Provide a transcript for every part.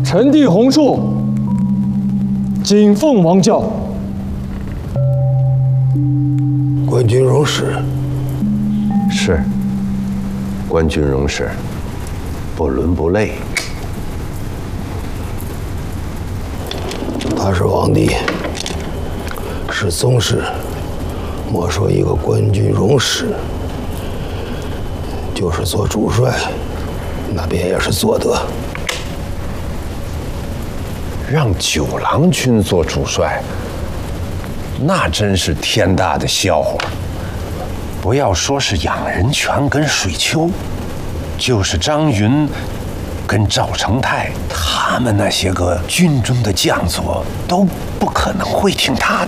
臣弟洪硕谨奉王教。 官军容使。 是。官军容使，不伦不类。 他是皇帝，是宗室，莫说一个官军容使，就是做主帅，那便也是做得。 让九郎军做主帅，那真是天大的笑话。不要说是养人泉跟水丘，就是张云跟赵成泰，他们那些个军中的将佐都不可能会听他的。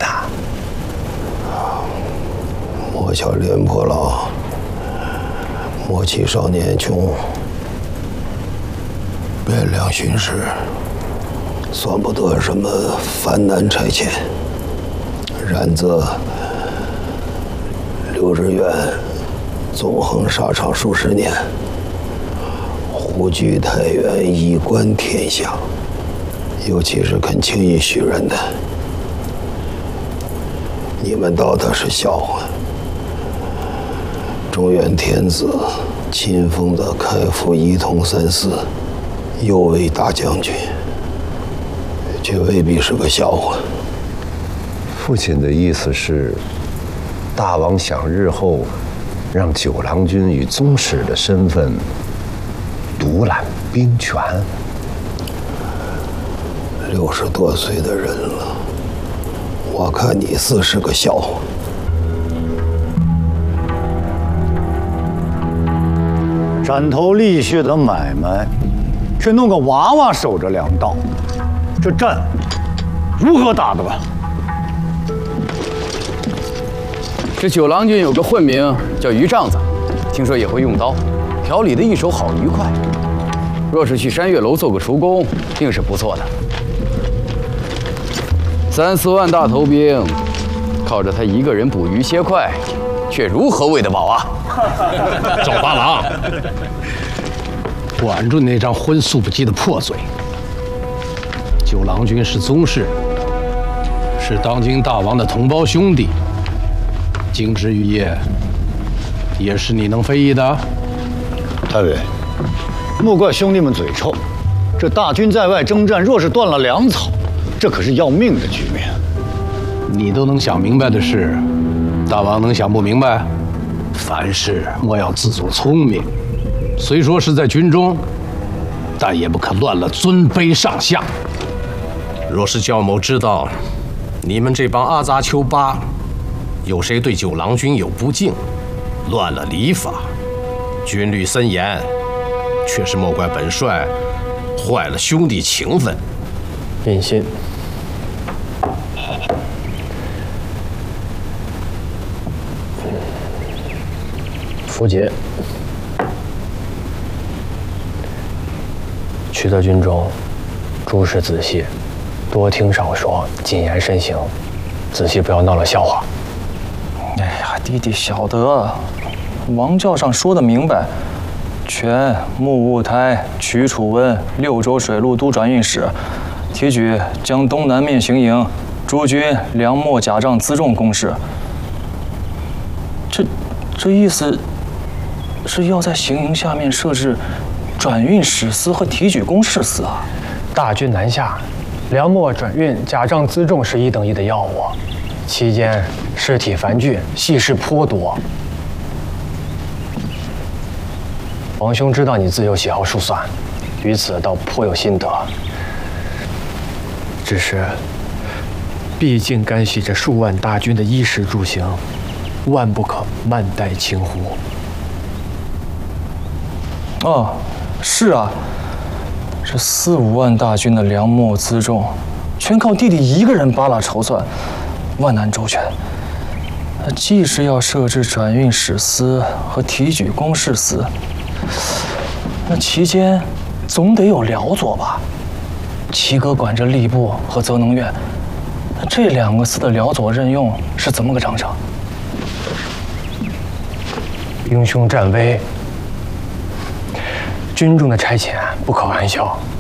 莫巧廉颇老，莫欺少年穷。汴梁巡视，算不得什么繁难差遣，然则6日远，纵横沙场数十年，虎踞太原，一观天下，尤其是肯轻易许人的，你们道他是笑话。中原天子亲封的开府仪同3司，又为大将军，却未必是个笑话。 父亲的意思是，大王想日后让九郎君以宗室的身份独揽兵权。 60多岁的人了，我看你似是个笑话。 斩头立血的买卖，却弄个娃娃守着粮道，这战如何打得完？ 这九郎军有个混名叫于丈子，听说也会用刀，调理的一手好愉快。若是去山月楼做个厨工，定是不错的。3、4万大头兵，靠着他一个人捕鱼切块，却如何喂得饱啊？ 赵八郎，管住那张荤素不忌的破嘴！九郎君是宗室，是当今大王的同胞兄弟，经之于业，也是你能非议的。 太尉，莫怪兄弟们嘴臭，这大军在外征战，若是断了粮草，这可是要命的局面。 你都能想明白的事，大王能想不明白？凡事莫要自作聪明，虽说是在军中，但也不可乱了尊卑上下。若是教某知道，你们这帮阿杂丘巴，有谁对九郎君有不敬，乱了礼法，军律森严，却是莫怪本帅坏了兄弟情分。 印信。符节。取得军中，诸事仔细，多听少说，谨言慎行，仔细不要闹了笑话。 哎呀，弟弟晓得，王教上说的明白，权穆务台、瞿楚温6州水陆都转运使，提举将东南面行营，诸军粮秣甲仗辎重公事。这意思是要在行营下面设置转运使司和提举公事司啊！ 大军南下，粮秣转运、甲仗辎重是1等1的要务，期间尸体繁聚，细事颇多。王兄知道你自有喜好数算，于此倒颇有心得。只是，毕竟干系着数万大军的衣食住行，万不可慢待轻忽。 哦，是啊，这4、5万大军的粮秣辎重，全靠弟弟一个人扒拉筹算，万难周全。既是要设置转运使司和提举公事司，那其间总得有辽佐吧？齐哥管着吏部和泽能院，那这2个司的辽佐任用是怎么个章程？ 英雄战危，军中的差遣不可玩笑。